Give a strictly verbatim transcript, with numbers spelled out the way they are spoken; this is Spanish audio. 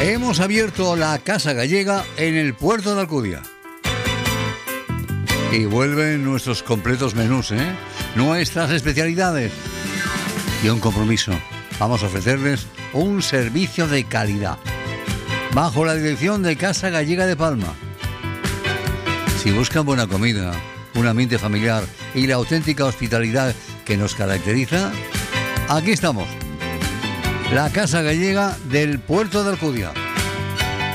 Hemos abierto la Casa Gallega en el puerto de Alcudia. Y vuelven nuestros completos menús, ¿eh? Nuestras especialidades. Y un compromiso. Vamos a ofrecerles un servicio de calidad. Bajo la dirección de Casa Gallega de Palma. Si buscan buena comida, un ambiente familiar y la auténtica hospitalidad que nos caracteriza, aquí estamos. La Casa Gallega del puerto de Alcudia.